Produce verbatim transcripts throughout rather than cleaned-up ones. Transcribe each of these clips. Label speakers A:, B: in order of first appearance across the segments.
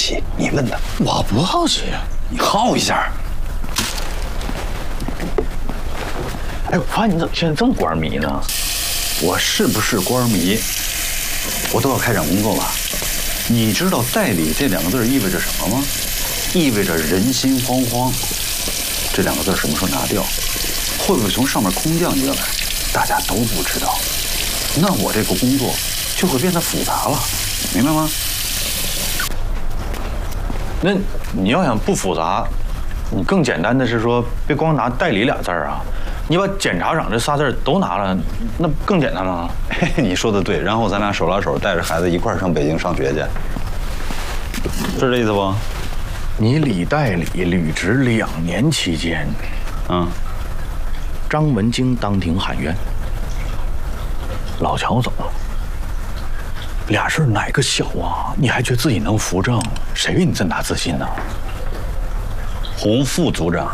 A: 奇，你问他。
B: 我不好奇啊，
A: 你好一下。
B: 哎，我发现你怎么现在这么官迷呢？
A: 我是不是官迷，我都要开展工作了。你知道代理这两个字意味着什么吗？意味着人心惶惶。这两个字什么时候拿掉？会不会从上面空降下来？大家都不知道。那我这个工作就会变得复杂了，明白吗？
B: 那你要想不复杂，你更简单的是说，别光拿代理俩字儿啊，你把检察长这仨字儿都拿了，那更简单吗？
A: 嘿，你说的对。然后咱俩手拉手带着孩子一块儿上北京上学去，是这意思不？
B: 你李代理履职两年期间，
A: 嗯，
B: 张文京当庭喊冤，老乔走了，俩事儿哪个小啊？你还觉得自己能扶正？谁给你这么大自信呢？
A: 洪副组长，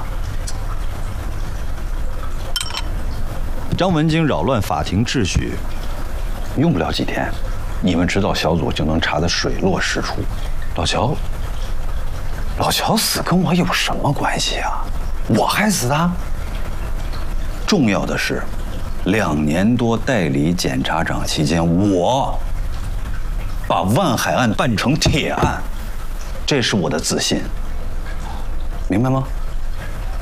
A: 张文京扰乱法庭秩序，用不了几天，你们指导小组就能查得水落石出。老乔，老乔死跟我有什么关系啊？我害死他？重要的是，两年多代理检察长期间，我把万海案办成铁案，这是我的自信，明白吗？